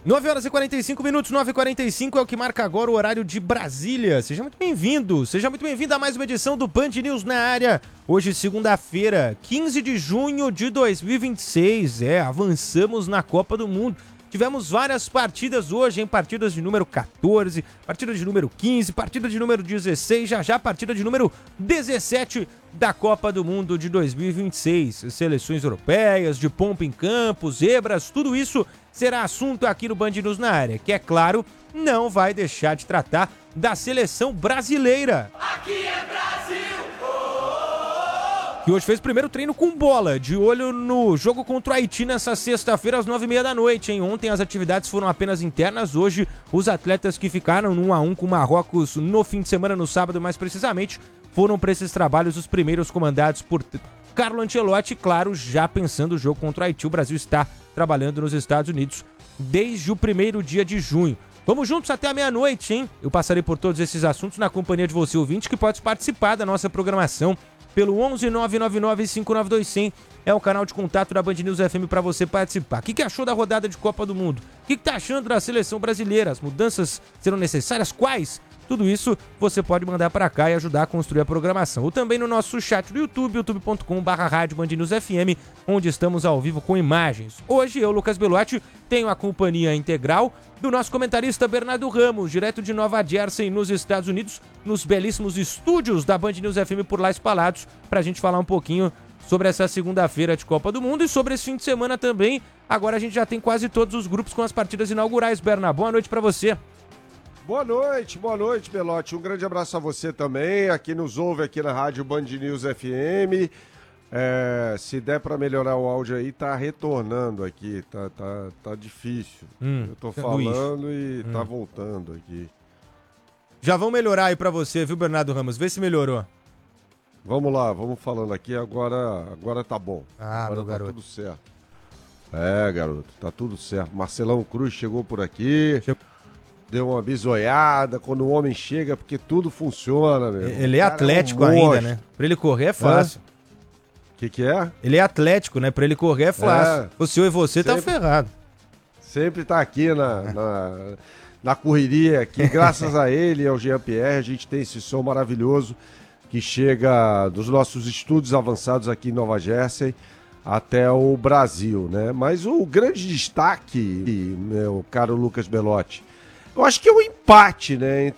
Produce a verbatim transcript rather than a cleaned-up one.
nove horas e quarenta e cinco minutos, nove e quarenta e cinco é o que marca agora o horário de Brasília. Seja muito bem-vindo, seja muito bem-vindo a mais uma edição do Band News na área. Hoje, segunda-feira, quinze de junho de dois mil e vinte e seis. É, avançamos na Copa do Mundo. Tivemos várias partidas hoje, hein? Partidas de número quatorze, partida de número quinze, partida de número dezesseis, já já partida de número dezessete da Copa do Mundo de dois mil e vinte e seis. Seleções europeias, de pompa em campo, zebras, tudo isso será assunto aqui no Band News na área, que é claro, não vai deixar de tratar da seleção brasileira. Aqui é Brasil! Que hoje fez o primeiro treino com bola, de olho no jogo contra o Haiti nessa sexta-feira às nove e meia da noite, hein? Ontem as atividades foram apenas internas, hoje os atletas que ficaram no um a um com o Marrocos no fim de semana, no sábado mais precisamente, foram para esses trabalhos os primeiros comandados por Carlo Ancelotti, claro, já pensando o jogo contra o Haiti. O Brasil está trabalhando nos Estados Unidos desde o primeiro dia de junho. Vamos juntos até a meia-noite, hein? Eu passarei por todos esses assuntos na companhia de você, ouvinte, que pode participar da nossa programação pelo onze nove nove nove cinco nove dois zero zero. É o canal de contato da Band News F M para você participar. O que, que achou da rodada de Copa do Mundo? O que, que tá achando da seleção brasileira? As mudanças serão necessárias? Quais? Tudo isso você pode mandar para cá e ajudar a construir a programação. Ou também no nosso chat do YouTube, youtube ponto com barra rádio Band News F M, onde estamos ao vivo com imagens. Hoje eu, Lucas Belotti, tenho a companhia integral do nosso comentarista Bernardo Ramos, direto de Nova Jersey, nos Estados Unidos, nos belíssimos estúdios da Band News F M por lá espalhados, para a gente falar um pouquinho sobre essa segunda-feira de Copa do Mundo e sobre esse fim de semana também. Agora a gente já tem quase todos os grupos com as partidas inaugurais. Bernardo, boa noite para você. Boa noite, boa noite, Belotti. Um grande abraço a você também, aqui nos ouve aqui na Rádio Band News F M. É, se der para melhorar o áudio aí, tá retornando aqui, tá, tá, tá difícil. Hum, Eu tô falando e hum. tá voltando aqui. Já vão melhorar aí para você, viu, Bernardo Ramos? Vê se melhorou. Vamos lá, vamos falando aqui, agora, agora tá bom. Ah, agora meu tá garoto. tudo certo. É, garoto, tá tudo certo. Marcelão Cruz chegou por aqui. Chegou. Deu uma bisoiada, quando o homem chega, porque tudo funciona, meu. Ele é atlético é um ainda, né? Pra ele correr é fácil. O que que é? Ele é atlético, né? Pra ele correr é fácil. É. O senhor e você sempre, tá ferrado. Sempre tá aqui na, na, na correria, aqui, graças a ele e ao Jean-Pierre, a gente tem esse som maravilhoso que chega dos nossos estudos avançados aqui em Nova Jersey até o Brasil, né? Mas o grande destaque, meu caro Lucas Belotti, eu acho que é o empate, né,